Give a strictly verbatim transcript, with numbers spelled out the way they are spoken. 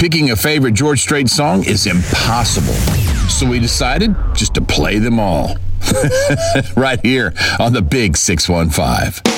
Picking a favorite George Strait song is impossible. So we decided just to play them all. Right here on the Big six one five.